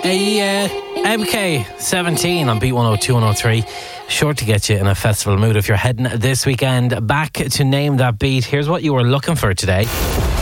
MK17 on Beat 102 103. Sure to get you in a festival mood if you're heading this weekend. Back to Name That Beat. Here's what you were looking for today.